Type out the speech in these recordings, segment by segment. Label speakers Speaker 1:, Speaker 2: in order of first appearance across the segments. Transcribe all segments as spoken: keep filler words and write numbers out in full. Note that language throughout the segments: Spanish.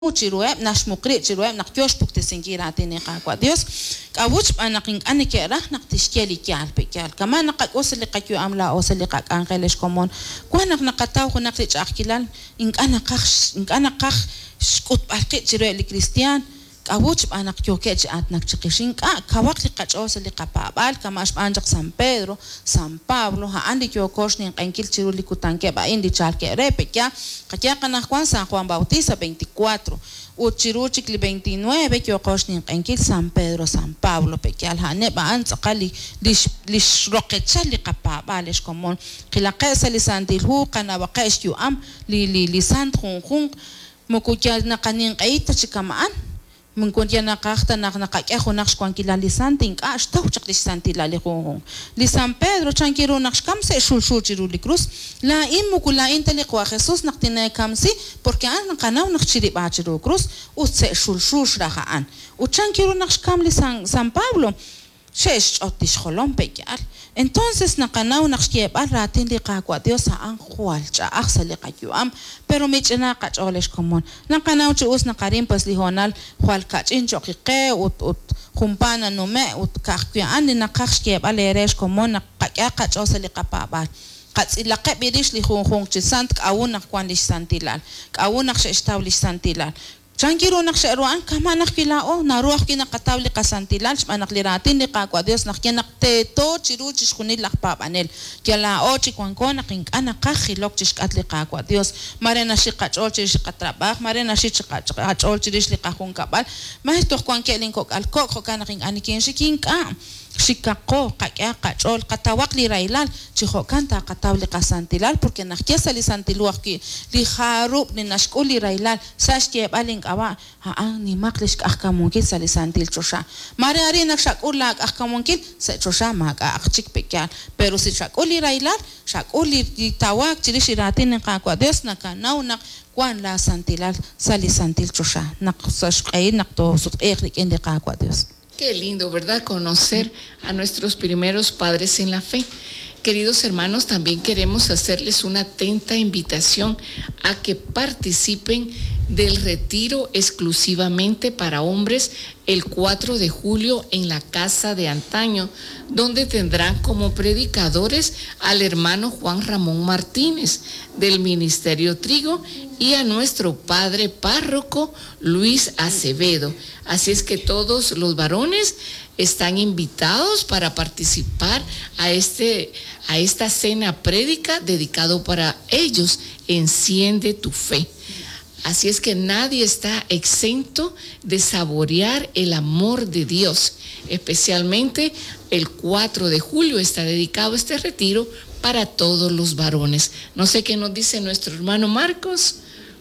Speaker 1: Chirueb nash mukri chirueb nak yosh pukte singira tene kwa Dios kawuch anaking anikera nak tishkeli kyal pekyal kama nak oseli kakyu amla oseli kak angeles komon kwa nak nakataw ko nak tich akilal ing anakach ing anakach skut alqi chirueb li Christian kawuch anak yokech at nak chikishin ka kawak li kach oseli kapabal kama anjak San Pedro San Pablo ha andi yokosh ning kankil chiru li kutanke ba indi chalke repekya kakya kanak kwan San Juan Bautista veinticuatro Uchiruchikli veintinueve yokosh ning kankil San Pedro San Pablo pekyal ha ne ba an tsakali lish lish rokecha li kapabal es komon kilaqesa li santil hu kana waqesh yu am li li li sant khun khun mukukya na kanin qaita chikamaan من كنت أنا قاعدة نقاك أخو نقش كون كلا لسان تينك أش توجك لسان تلا لخون لسان بيدرو كان كيرو نقش كم سي شو شو تيرو لكروس لا إم وكلا إنت لقوا خصوص نقتنا كم سي porque أنا قناو نقشري بعشرو كروس وتسي شو شو شراها عن وكان كيرو نقش كم لسان سان بابلو شيش أتيش خلون بيجار entonces نقناو نقش كيب أراتين لقاكوا ديوس عن خوالجا أخسر لقاكيو أم pero ميجنا قاج أولش كمون نقناو تشوس نقارين بس لهونال خوال كاج إن جوكيقة وت وت خمبانا نومة وت كاخكيو أني نقاش كيب على ريش كمون نقاج قاج أوصل لقابابال قد إلا قبيريش لخون خون تسانت كأون نقوان ليش سانتيلال كأون نقش إشتاو ليش سانتيلال Changiru naksharuan kama nakilao naruah kina katawli kasantilal manakliratin ni kakwa Dios nakina teto chiru chishkunil lakpabanel kialao chikwanko naking anakahilok chishkatli kakwa Dios marena shikachol chishikatrabak marena shikachol chishlikahun kabal mahitoh kwankelin kok alkok kokanaking anikin shikinka shikako kakya kachol katawak li railal chihokan ta katawli kasantilal porque nakiesa li santiluak ki li harub ni nashkul li railal sashke baling awa ha ang ni maklish akamunkil sa li santil chosha mare ari nakshakul lag akamunkil sa chosha mag akchik pekyal pero si shakul li railal shakul li tawak chirishiratin ng kakwa Dios nakanaw nak kwan la santilal sa li santil chosha nakasashkay nakto sut eklik indi kakwa Dios.
Speaker 2: Qué lindo, ¿verdad? Conocer a nuestros primeros padres en la fe. Queridos hermanos, también queremos hacerles una atenta invitación a que participen del retiro exclusivamente para hombres el cuatro de julio en la Casa de Antaño, donde tendrán como predicadores al hermano Juan Ramón Martínez del Ministerio Trigo y a nuestro padre párroco Luis Acevedo. Así es que todos los varones están invitados para participar a, este, a esta cena prédica dedicado para ellos. Enciende tu fe. Así es que nadie está exento de saborear el amor de Dios. Especialmente el cuatro de julio está dedicado este retiro para todos los varones. No sé qué nos dice nuestro hermano Marcos.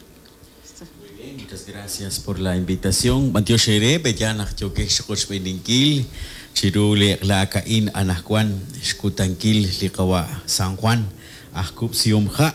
Speaker 3: Muy bien, muchas gracias por la invitación. Mantioshere, Bellanak, Yokesh, Beningil, Chirule, Lakain, Anakwan, Skutankil, Likawa, San Juan, Akub Siumha.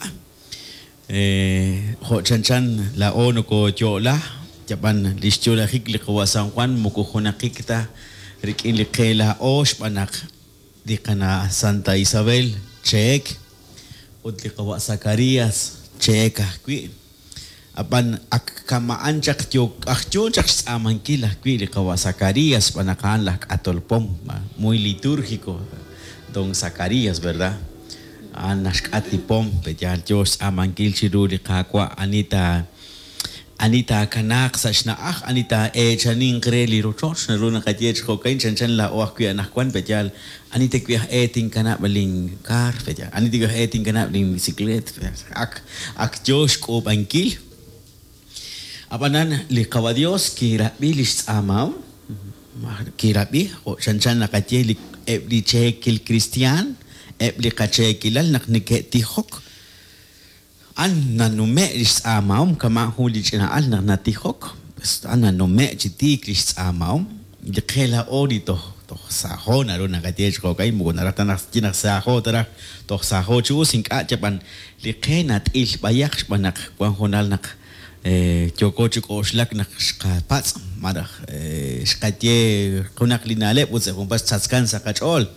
Speaker 3: Ho chanchan la ono ko chola japan listiola hikli ko San Juan mukuhona kikta rikin likela osh panak di kana Santa Isabel check utli ko Zacarias check kwi apan akama anchak yok akcho chak aman kila kwi ko Zacarias panakan lak atolpom muy litúrgico don Zacarias, ¿verdad? Anash atipom pejar Dios amangil chiruli kakwa Anita Anita kanak sashna ah Anita e chanin kreli rochoch na runa katiech ko kain chanchan la o akwi anakwan pejal Anita kwi eting kana baling car pejal Anita kwi eting kana baling bisiklet ak ak Dios ko bangkil apanan li kawa Dios kirabi lis amaw kirabi o chanchan na katieli e li chekil Christian Ebli kache kilal nak niketihok an nanume is amaum kama huli china al nak natihok basta an nanume chiti kris amaum dikela odito to saho na ro nakatiech ko kay mo na ratan nak saho tara to saho chu singka japan likenat il bayak banak kwan honal nak eh choko chiko shlak nak pats mara eh skatye kunak linale putse kumpas tsatskan sa kachol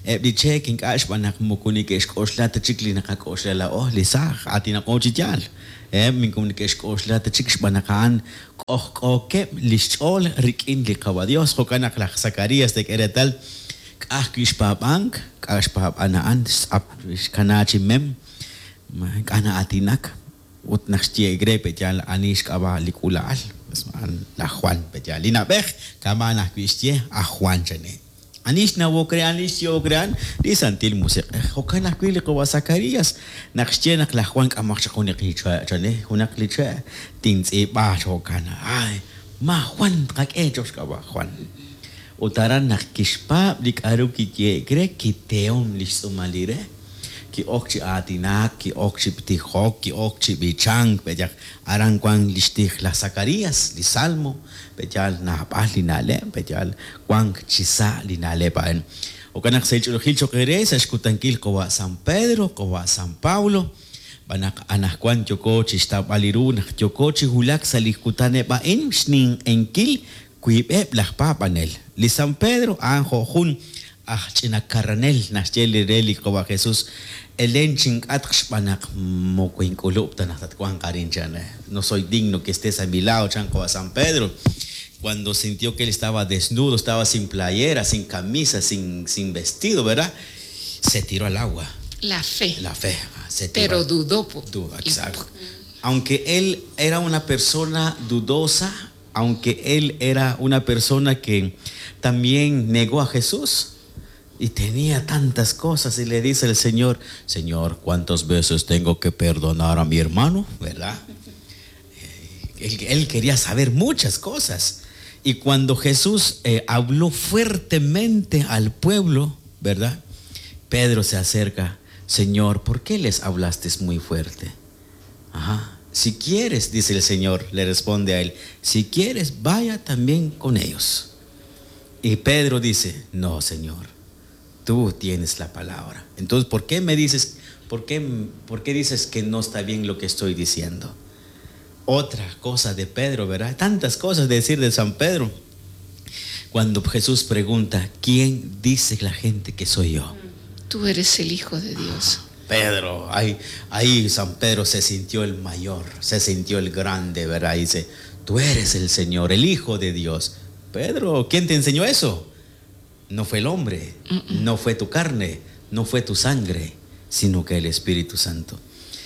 Speaker 3: Ebliche king ash banak mukunikesh koshla ta chikli nakakoshla la oh lisah atina kochital. Eh min kunikesh koshla ta chiksh banakan koh koke lichol rikin likaba Dios hokanak la Zacarías de Queretal kakish pabank kash pab anaan ap kanachi mem kana atinak ut naxtie grepe jal anish kaba likulal man la Juan pejalina bej kamana kwistie a Juan chane Anish na wokrean ish yokrean di santil musik hokana kwili ko Zacarías naxtie nak la Juan kamak chakoni kicha chane hunak licha tins e ba hokana ay ma Juan kak e jos ka ba Juan utaran nakishpa lik aru ki kre kiteon lisomalire ki okchi atinak ki okchi ptihok ki okchi bichang pejak arang kwang listih la Zacarías li salmo pejal na pali nale pejal kwang chisa linale paen o kanak sa ichulogil chokere sa skutankil ko wa San Pedro ko wa San Paulo banak anak kwan choko chista paliru nak choko chihulak sa likutane paen sning enkil kuipe blah papanel li San Pedro anjo hun ah chinakaranel nascheli reli ko wa Jesus elenching atx panak mo kuinkulop tanak tatkuan karin chan no soy digno que estés a mi lado chan ko San Pedro cuando sintió que él estaba desnudo estaba sin playera sin camisa sin sin vestido verdad se tiró al agua
Speaker 2: la fe
Speaker 3: la fe se tiró
Speaker 2: pero dudó
Speaker 3: duda exacto aunque él era una persona dudosa aunque él era una persona que también negó a Jesús y tenía tantas cosas y le dice el Señor, Señor, ¿cuántas veces tengo que perdonar a mi hermano? ¿Verdad? Él, él quería saber muchas cosas. Y cuando Jesús eh, habló fuertemente al pueblo, ¿verdad? Pedro se acerca, Señor, ¿por qué les hablaste muy fuerte? Ajá. Si quieres, dice el Señor, le responde a él, si quieres, vaya también con ellos. Y Pedro dice, no, Señor. Tú tienes la palabra. Entonces, ¿por qué me dices, por qué, por qué dices que no está bien lo que estoy diciendo? Otra cosa de Pedro, ¿verdad? Tantas cosas de decir de San Pedro. Cuando Jesús pregunta, ¿quién dice la gente que soy yo?
Speaker 2: Tú eres el Hijo de Dios.
Speaker 3: Pedro, ahí, ahí San Pedro se sintió el mayor, se sintió el grande, ¿verdad? Y dice, tú eres el Señor, el Hijo de Dios. Pedro, ¿quién te enseñó eso? No fue el hombre, Mm-mm. no fue tu carne, no fue tu sangre, sino que el Espíritu Santo.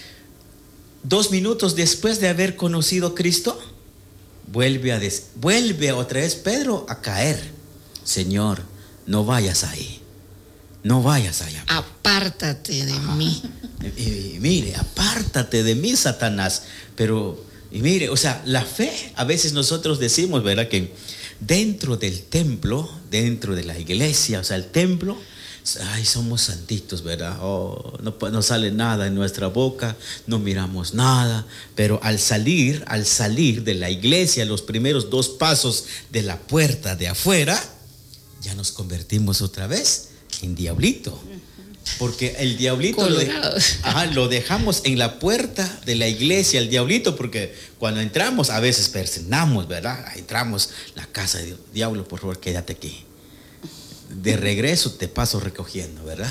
Speaker 3: Dos minutos después de haber conocido a Cristo, vuelve, a des, vuelve otra vez Pedro a caer. Señor, no vayas ahí, no vayas allá.
Speaker 2: Apártate de Ajá. mí.
Speaker 3: Y, y mire, apártate de mí, Satanás. Pero, y mire, o sea, la fe, a veces nosotros decimos, ¿verdad? Que dentro del templo, dentro de la iglesia, o sea, el templo, ay, somos santitos, ¿verdad? Oh, no, no sale nada en nuestra boca, no miramos nada, pero al salir, al salir de la iglesia, los primeros dos pasos de la puerta de afuera, ya nos convertimos otra vez en diablito. Porque el diablito lo, de, ajá, lo dejamos en la puerta de la iglesia, el diablito, porque cuando entramos a veces persignamos, ¿verdad? Entramos la casa de Dios. Diablo, por favor, quédate aquí. De regreso te paso recogiendo, ¿verdad?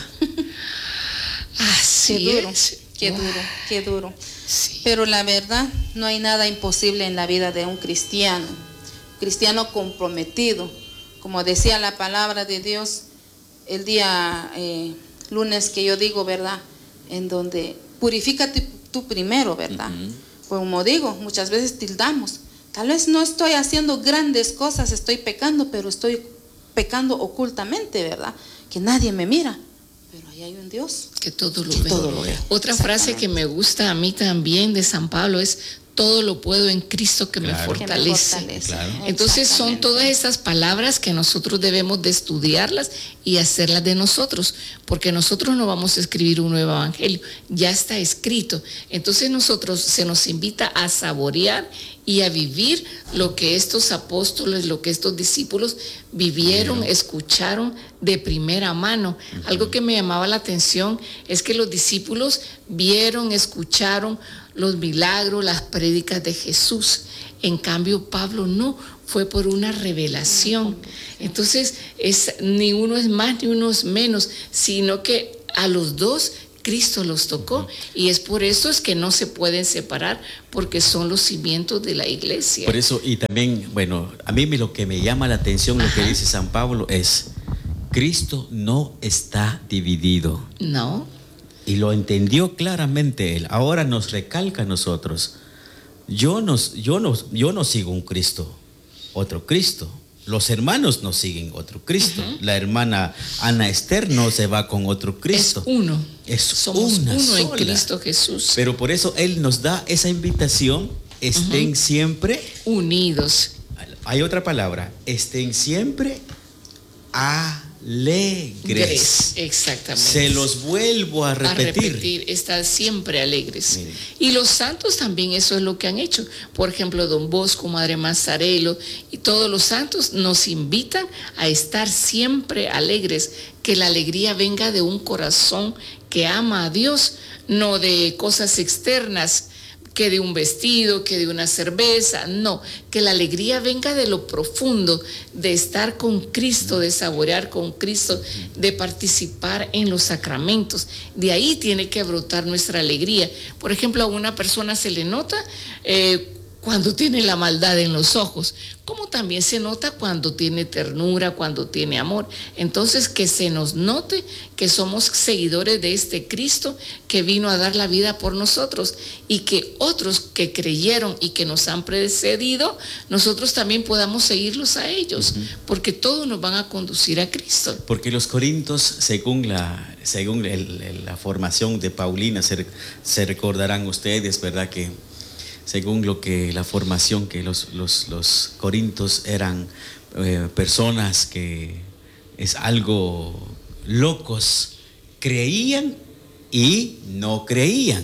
Speaker 2: Así
Speaker 1: qué duro,
Speaker 2: es.
Speaker 1: Qué
Speaker 2: wow.
Speaker 1: duro, qué duro.
Speaker 2: Sí.
Speaker 1: Pero la verdad, no hay nada imposible en la vida de un cristiano. Cristiano comprometido. Como decía la palabra de Dios, el día... Eh, lunes que yo digo, ¿verdad? En donde purifícate tú primero, ¿verdad? Uh-huh. Pues como digo, muchas veces tildamos. Tal vez no estoy haciendo grandes cosas, estoy pecando, pero estoy pecando ocultamente, ¿verdad? Que nadie me mira. Pero ahí hay un Dios
Speaker 2: que todo lo
Speaker 1: que
Speaker 2: ve.
Speaker 1: Todo lo ve.
Speaker 2: Otra frase que me gusta a mí también de San Pablo es: todo lo puedo en Cristo que, claro. me fortalece. Que me fortalece. Claro.
Speaker 1: Entonces
Speaker 2: son todas estas palabras que nosotros debemos de estudiarlas y hacerlas de nosotros, porque nosotros no vamos a escribir un nuevo evangelio, ya está escrito. Entonces nosotros se nos invita a saborear y a vivir lo que estos apóstoles, lo que estos discípulos vivieron, bueno. escucharon de primera mano. Uh-huh. Algo que me llamaba la atención es que los discípulos vieron, escucharon los milagros, las prédicas de Jesús. En cambio, Pablo no, fue por una revelación. Entonces, es, ni uno es más ni uno es menos, sino que a los dos Cristo los tocó, y es por eso es que no se pueden separar, porque son los cimientos de la iglesia.
Speaker 3: Por eso, y también, bueno, a mí lo que me llama la atención, Ajá. lo que dice San Pablo es, Cristo no está dividido.
Speaker 2: No.
Speaker 3: Y lo entendió claramente él. Ahora nos recalca a nosotros. Yo no, yo no, yo no sigo un Cristo, otro Cristo. Los hermanos no siguen otro Cristo. Uh-huh. La hermana Ana Esther no se va con otro Cristo.
Speaker 2: Es uno.
Speaker 3: Es
Speaker 2: Somos
Speaker 3: una
Speaker 2: uno
Speaker 3: sola.
Speaker 2: En Cristo Jesús.
Speaker 3: Pero por eso Él nos da esa invitación. Estén uh-huh. siempre
Speaker 2: unidos.
Speaker 3: Hay otra palabra. Estén siempre alegres.
Speaker 2: Exactamente.
Speaker 3: Se los vuelvo a repetir.
Speaker 2: A repetir, estar siempre alegres.
Speaker 3: Miren.
Speaker 2: Y los santos también eso es lo que han hecho. Por ejemplo, Don Bosco, Madre Mazzarello y todos los santos nos invitan a estar siempre alegres, que la alegría venga de un corazón que ama a Dios, no de cosas externas, que de un vestido, que de una cerveza, no, que la alegría venga de lo profundo, de estar con Cristo, de saborear con Cristo, de participar en los sacramentos. De ahí tiene que brotar nuestra alegría. Por ejemplo, a una persona se le nota eh, cuando tiene la maldad en los ojos, como también se nota cuando tiene ternura, cuando tiene amor. Entonces, que se nos note que somos seguidores de este Cristo que vino a dar la vida por nosotros, y que otros que creyeron y que nos han precedido, nosotros también podamos seguirlos a ellos, uh-huh. porque todos nos van a conducir a Cristo.
Speaker 3: Porque los corintios, según la, según el, el, la formación de Paulina, se, se recordarán ustedes, ¿verdad?, que según lo que la formación que los, los, los corintios eran eh, personas que es algo locos, creían y no creían.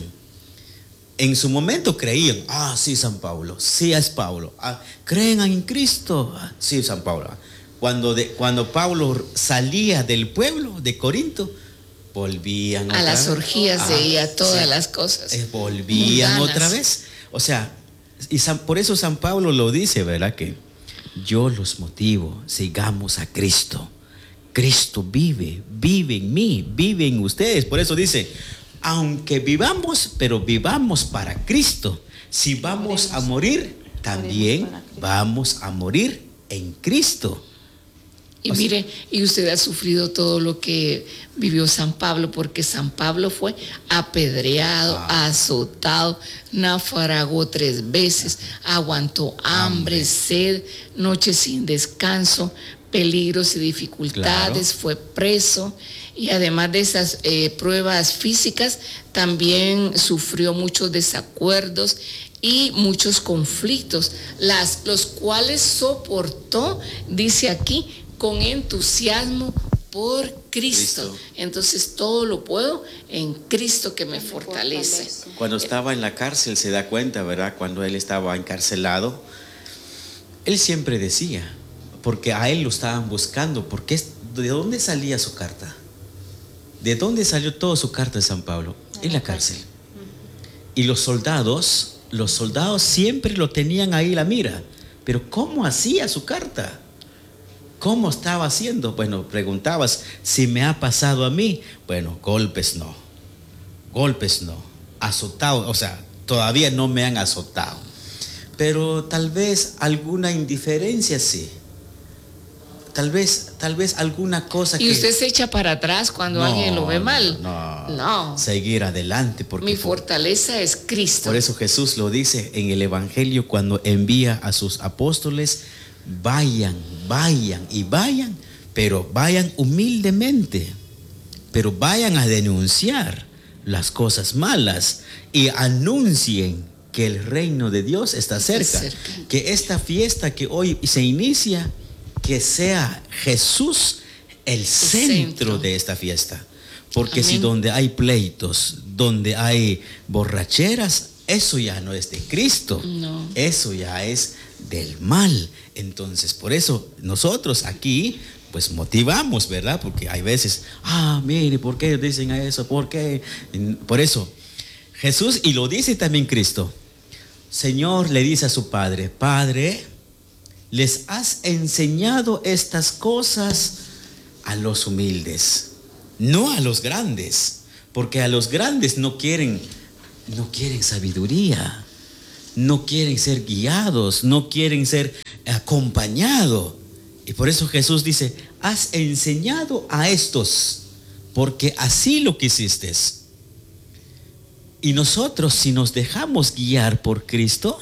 Speaker 3: En su momento creían, ah, sí, San Pablo, sí es Pablo, ah, creen en Cristo, ah, sí, San Pablo. Cuando, de, cuando Pablo salía del pueblo de Corinto, volvían
Speaker 2: a las orgías ah, y a todas sí, las cosas.
Speaker 3: Eh, volvían mundanas. Otra vez. O sea, y San, por eso San Pablo lo dice, ¿verdad? Que yo los motivo, sigamos a Cristo. Cristo vive, vive en mí, vive en ustedes. Por eso dice, aunque vivamos, pero vivamos para Cristo. Si vamos a morir, también vamos a morir en Cristo.
Speaker 2: Y mire, y usted ha sufrido todo lo que vivió San Pablo, porque San Pablo fue apedreado, ah. azotado, naufragó tres veces, aguantó hambre, hambre, sed, noches sin descanso, peligros y dificultades, claro. Fue preso, y además de esas eh, pruebas físicas, también sufrió muchos desacuerdos y muchos conflictos, las, los cuales soportó, dice aquí, con entusiasmo por Cristo. Cristo. Entonces todo lo puedo en Cristo que me fortalece.
Speaker 3: Cuando estaba en la cárcel se da cuenta, ¿verdad? Cuando él estaba encarcelado, él siempre decía, porque a él lo estaban buscando, porque ¿de dónde salía su carta? ¿De dónde salió toda su carta de San Pablo? En la cárcel. Y los soldados, los soldados siempre lo tenían ahí la mira, pero ¿cómo hacía su carta? ¿Cómo estaba haciendo? Bueno, preguntabas, si me ha pasado a mí. Bueno, golpes no, golpes no, azotado, o sea, todavía no me han azotado, pero tal vez alguna indiferencia sí, tal vez, tal vez alguna cosa.
Speaker 2: ¿Y que usted se echa para atrás cuando no, alguien lo ve mal?
Speaker 3: No,
Speaker 2: no,
Speaker 3: no, seguir adelante, porque
Speaker 2: mi fortaleza es Cristo.
Speaker 3: Por eso Jesús lo dice en el Evangelio cuando envía a sus apóstoles, vayan, vayan y vayan, pero vayan humildemente, pero vayan a denunciar las cosas malas y anuncien que el reino de Dios está cerca, cerca. Que esta fiesta que hoy se inicia, que sea Jesús el centro, centro de esta fiesta, porque Amén. Si donde hay pleitos, donde hay borracheras, eso ya no es de Cristo,
Speaker 2: no.
Speaker 3: Eso ya es del mal. Entonces, por eso nosotros aquí pues motivamos, ¿verdad? Porque hay veces, ah, mire, ¿por qué dicen eso? ¿Por qué? Por eso Jesús, y lo dice también Cristo. Señor le dice a su Padre, Padre, les has enseñado estas cosas a los humildes, no a los grandes, porque a los grandes no quieren, no quieren sabiduría, no quieren ser guiados, no quieren ser acompañados. Y por eso Jesús dice, has enseñado a estos, porque así lo quisiste. Y nosotros, si nos dejamos guiar por Cristo,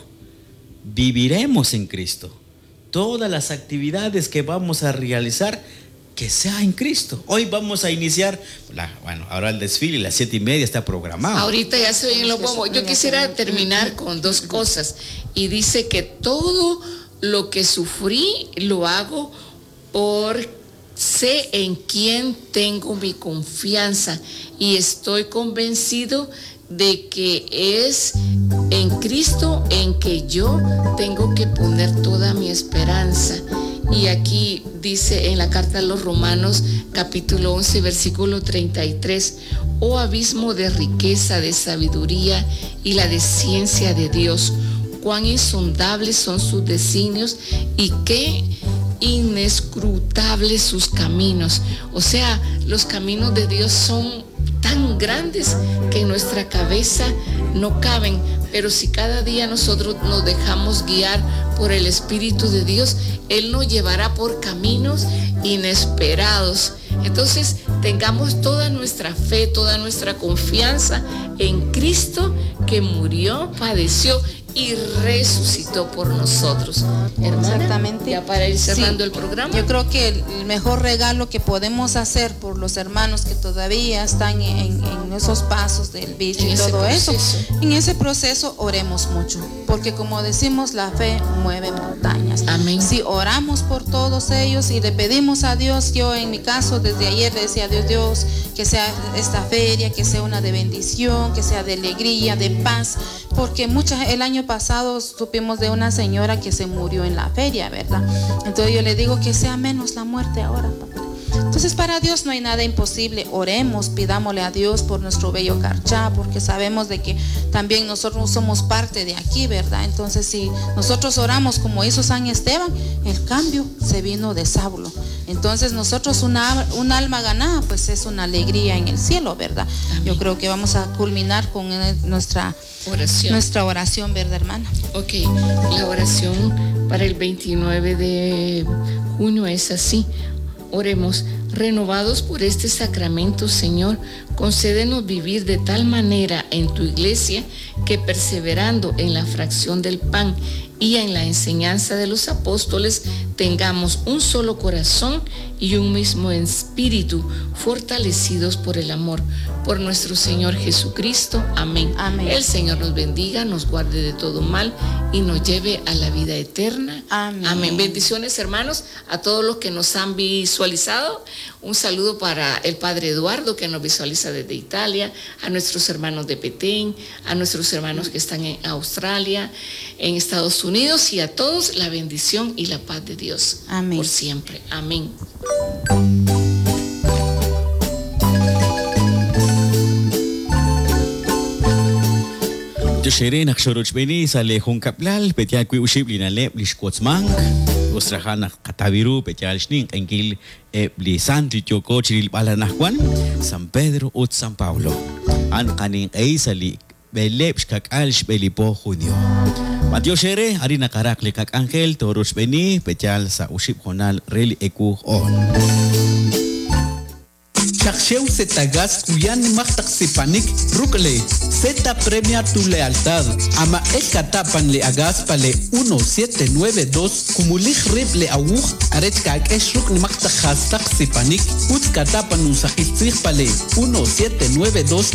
Speaker 3: viviremos en Cristo. Todas las actividades que vamos a realizar, que sea en Cristo. Hoy vamos a iniciar, la, bueno, ahora el desfile, las siete y media está programado.
Speaker 2: Ahorita ya se oyen los bombos. Yo quisiera terminar con dos cosas. Y dice que todo lo que sufrí lo hago por sé en quién tengo mi confianza y estoy convencido de que es en Cristo en que yo tengo que poner toda mi esperanza. Y aquí dice en la carta a los Romanos, capítulo once, versículo treinta y tres, oh abismo de riqueza, de sabiduría y la de ciencia de Dios, cuán insondables son sus designios y qué inescrutables sus caminos. O sea, los caminos de Dios son tan grandes que en nuestra cabeza no caben, pero si cada día nosotros nos dejamos guiar por el Espíritu de Dios, Él nos llevará por caminos inesperados. Entonces tengamos toda nuestra fe, toda nuestra confianza en Cristo, que murió, padeció y resucitó por nosotros. Hermana,
Speaker 1: exactamente.
Speaker 2: Ya para ir cerrando
Speaker 1: sí,
Speaker 2: el programa.
Speaker 1: Yo creo que el mejor regalo que podemos hacer por los hermanos que todavía están en, en esos pasos del bicho y todo eso, en ese proceso oremos mucho, porque como decimos, la fe mueve montañas.
Speaker 2: Amén.
Speaker 1: Si oramos por todos ellos y le pedimos a Dios, yo en mi caso desde ayer le decía a Dios, Dios, que sea esta feria, que sea una de bendición, que sea de alegría, de paz, porque muchas, el año pasado supimos de una señora que se murió en la feria, ¿verdad? Entonces yo le digo que sea menos la muerte ahora, papá. Entonces para Dios no hay nada imposible. Oremos, pidámosle a Dios por nuestro bello Carchá, porque sabemos de que también nosotros somos parte de aquí, ¿verdad? Entonces si nosotros oramos como hizo San Esteban, el cambio se vino de Saulo. Entonces nosotros una, un alma ganada pues es una alegría en el cielo, ¿verdad? Amén. Yo creo que vamos a culminar con nuestra oración, nuestra oración, ¿verdad, hermana?
Speaker 2: Ok, la oración para el veintinueve de junio es así. Oremos, renovados por este sacramento, Señor, concédenos vivir de tal manera en tu iglesia que perseverando en la fracción del pan y en la enseñanza de los apóstoles tengamos un solo corazón y un mismo espíritu, fortalecidos por el amor, por nuestro Señor Jesucristo. Amén.
Speaker 1: Amén.
Speaker 2: El Señor nos bendiga, nos guarde de todo mal y nos lleve a la vida eterna.
Speaker 1: Amén.
Speaker 2: Amén. Bendiciones, hermanos, a todos los que nos han visualizado. Un saludo para el Padre Eduardo, que nos visualiza desde Italia, a nuestros hermanos de Petén, a nuestros hermanos que están en Australia, en Estados Unidos, y a todos la bendición y la paz de Dios.
Speaker 1: Amén.
Speaker 2: Por siempre. Amén.
Speaker 3: Joshere nakshoroch beni sale hon kaplal petia kui ushib linale lishkotsmang ustrahana kataviru petia shning engil ebli santi toko chiril balanahwan San Pedro ut San Pablo an kaning eisali belep kak alsh belipo junio Matio Shere harina karakle kak angel toros beni petia sa ushib honal reli eku on
Speaker 4: Chaksheu se tagas kuyan maktak sipanik rukle seta premia tu lealtad ama ekatapan le agas pale uno siete nueve dos kumulich rip le awuch arechka ek ruk maktak hastak sipanik ut katapan usakitsig pale uno siete nueve dos